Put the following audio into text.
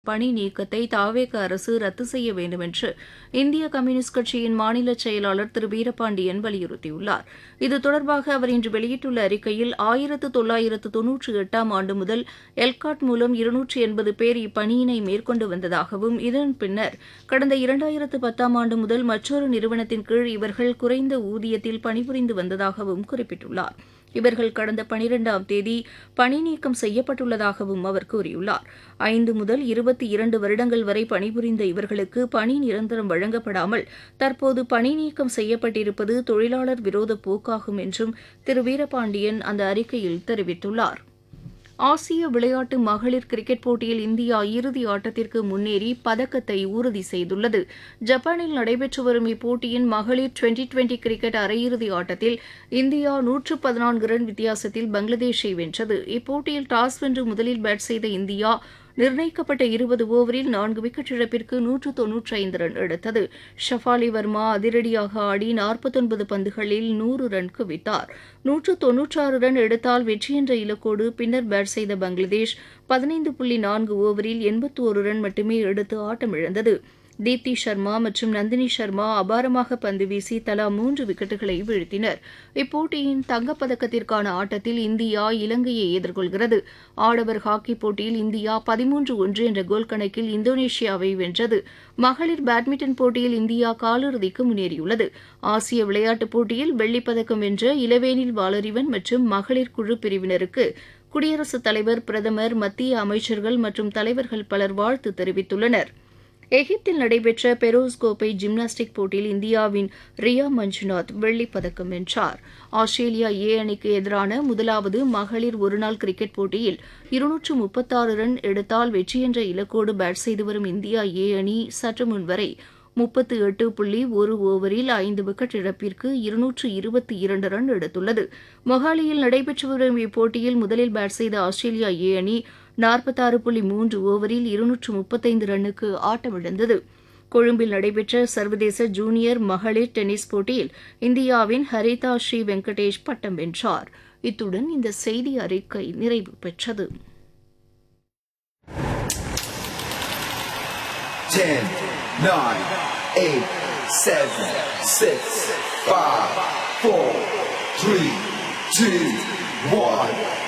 பணி நீக்கத்தை தாவேக அரசு ரத்து செய்ய வேண்டும் என்று இந்திய கம்யூனிஸ்ட் கட்சியின் மாநில செயலாளர் திரு வீரபாண்டியன் வலியுறுத்தியுள்ளார். இது தொடர்பாக அவர் இன்று வெளியிட்டுள்ள அறிக்கையில் 1998ஆம் ஆண்டு முதல் எல்காட் மூலம் 280 பேர் இப்பணியினை மேற்கொண்டு வந்ததாகவும் இதன் பின்னர் கடந்த 2010ஆம் ஆண்டு முதல் மற்றொரு நிறுவனத்தின் கீழ் இவர்கள் குறைந்த ஊதியத்தில் பணிபுரிந்து வந்ததாகவும் குறிப்பிட்டுள்ளார். இவர்கள் கடந்த 12ஆம் தேதி பணிநீக்கம் செய்யப்பட்டுள்ளதாகவும் அவர் கூறியுள்ளார். 5 முதல் 22 வருடங்கள் வரை பணிபுரிந்த இவர்களுக்கு பணி நிரந்தரம் வழங்கப்படாமல் தற்போது பணிநீக்கம் செய்யப்பட்டிருப்பது தொழிலாளர் விரோத போக்காகும் என்றும் திரு வீரபாண்டியன் அந்த அறிக்கையில் தெரிவித்துள்ளார். ஆசிய விளையாட்டு மகளிர் கிரிக்கெட் போட்டியில் இந்தியா இறுதி ஆட்டத்திற்கு முன்னேறி பதக்கத்தை உறுதி செய்துள்ளது. ஜப்பானில் நடைபெற்று வரும் இப்போட்டியின் மகளிர் டுவெண்டி கிரிக்கெட் அரையிறுதி ஆட்டத்தில் இந்தியா 114 ரன் வித்தியாசத்தில் பங்களாதேஷை வென்றது. இப்போட்டியில் டாஸ் வென்று முதலில் பேட் செய்த இந்தியா நிர்ணயிக்கப்பட்ட 20 ஓவரில் 4 விக்கெட் இழப்பிற்கு 195 ரன் எடுத்தது. ஷஃபாலி வர்மா அதிரடியாக ஆடி 49 பந்துகளில் 100 ரன் குவித்தார். 196 ரன் எடுத்தால் வெற்றி என்ற இலக்கோடு பின்னர் பேட் செய்த பங்களாதேஷ் 15.4 ஓவரில் 81 ரன் மட்டுமே எடுத்து ஆட்டமிழந்தது. தீப்தி சர்மா மற்றும் நந்தினி சர்மா அபாரமாக பந்து வீசி தலா 3 விக்கெட்டுகளை வீழ்த்தினர். இப்போட்டியின் தங்கப்பதக்கத்திற்கான ஆட்டத்தில் இந்தியா இலங்கையை எதிர்கொள்கிறது. ஆடவர் ஹாக்கி போட்டியில் இந்தியா 13-1 என்ற கோல் கணக்கில் இந்தோனேஷியாவை வென்றது. மகளிர் பேட்மிண்டன் போட்டியில் இந்தியா காலிறுதிக்கு முன்னேறியுள்ளது. ஆசிய விளையாட்டுப் போட்டியில் வெள்ளிப்பதக்கம் வென்ற இளவேனில் வாளறிவன் மற்றும் மகளிர் குழு பிரிவினருக்கு குடியரசுத் தலைவர், பிரதமர், மத்திய அமைச்சர்கள் மற்றும் தலைவர்கள் பலர் வாழ்த்து தெரிவித்துள்ளனர். எகிப்தில் நடைபெற்ற பெரோஸ் கோப்பை ஜிம்னாஸ்டிக் போட்டியில் இந்தியாவின் ரியா மஞ்சுநாத் வெள்ளிப்பதக்கம் வென்றார். ஆஸ்திரேலியா ஏ அணிக்கு எதிரான முதலாவது மகளிர் ஒருநாள் கிரிக்கெட் போட்டியில் 236 ரன் எடுத்தால் வெற்றி என்ற இலக்கோடு பேட் செய்து வரும் இந்தியா ஏ அணி சற்று முன் வரை 38.1 ஓவரில் 5 விக்கெட் இழப்பிற்கு 222 ரன் எடுத்துள்ளது. மொஹாலியில் நடைபெற்று வரும் இப்போட்டியில் முதலில் பேட் செய்த ஆஸ்திரேலியா ஏ அணி 46.3 ஓவரில் 235 ரன்னுக்கு ஆட்டமிழந்தது. கொழும்பில் நடைபெற்ற சர்வதேச ஜூனியர் மகளிர் டென்னிஸ் போட்டியில் இந்தியாவின் ஹரிதா ஸ்ரீ வெங்கடேஷ் பட்டம் வென்றார். இத்துடன் இந்த செய்தி அறிக்கை நிறைவு பெற்றது. 10, 9, 8, 7, 6, 5, 4, 3, 2, 1